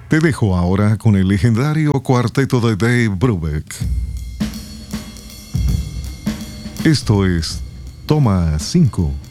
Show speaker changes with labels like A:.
A: Te dejo ahora con el legendario cuarteto de Dave Brubeck. Esto es Toma 5.